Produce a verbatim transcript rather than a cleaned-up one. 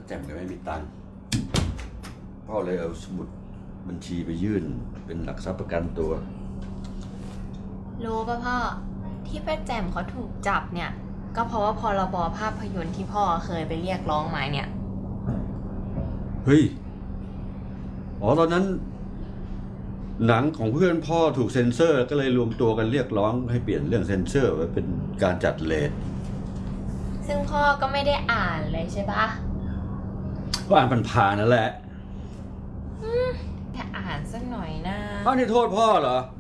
แจ่มก็ไม่มีตังค์พ่อเลยเอาสมุดบัญชีไปยื่นเป็นหลักทรัพย์ประกันตัวรู้ป่ะพ่อที่ป้าแจ่มเขาถูกจับเนี่ยก็เพราะว่าพรบภาพยนตร์ที่พ่อเคยไปเรียกร้องมาเนี่ยเฮ้ยอ๋อตอนนั้นหนังของเพื่อนพ่อถูกเซ็นเซอร์ก็เลยรวมตัวกันเรียกร้องให้เปลี่ยนเรื่องเซ็นเซอร์ไปเป็นการจัดเรทซึ่งพ่อก็ไม่ได้อ่านเลยใช่ปะก็อ่านผ่านๆนั่นแหละแต่อ่านสักหน่อยนะอ้าวนี่โทษพ่อเหรอ